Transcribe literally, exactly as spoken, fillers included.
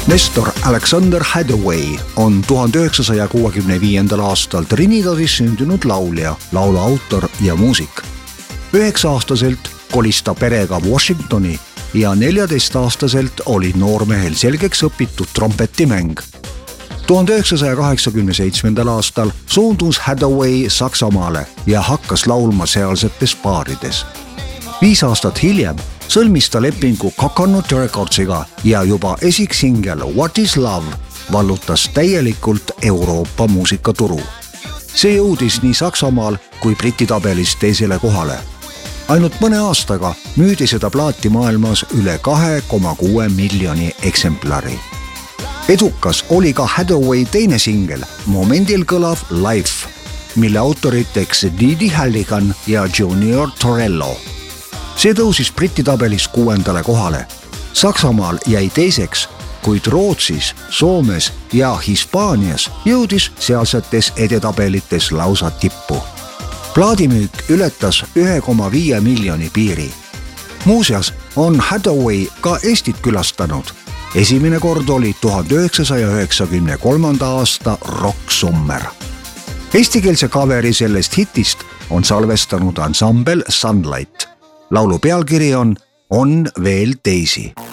Nestor Alexander Hathaway on tuhande üheksasaja kuuekümne viiendal aastal Trinidadis sündinud laulja, laulu autor ja muusik. Üheksa-aastaselt kolis ta perega Washingtoni ja neljateist-aastaselt oli noormehel selgeks õpitud trompetimäng. tuhande üheksasaja kaheksakümne seitsmendal aastal suundus Hathaway Saksamaale ja hakkas laulma sealsetes baarides. Viis aastat hiljem sõlmis ta lepingu Coconut Recordsiga ja juba esiksingel What is Love vallutas täielikult Euroopa muusikaturu. See jõudis nii Saksamaal kui Briti tabelis teisele kohale. Ainult mõne aastaga müüdi seda plaati maailmas üle kahe koma kuue miljoni eksemplari. Edukas oli ka Hathaway teine singel Momendil kõlav Life, mille autoriteks Didi Halligan ja Junior Torello. See tõusis Briti tabelis kuuendale kohale. Saksamaal jäi teiseks, kuid Rootsis, Soomes ja Hispaanias jõudis sealsetes edetabelites lausa tippu. Plaadimüük ületas ühe koma viie miljoni piiri. Muuseas on Hathaway ka Eestit külastanud. Esimene kord oli tuhande üheksasaja üheksakümne kolmanda aasta Rock Summer. Eestikeelse kaveri sellest hitist on salvestanud ansambel Sunlight. Laulu pealkiri on On veel teisi.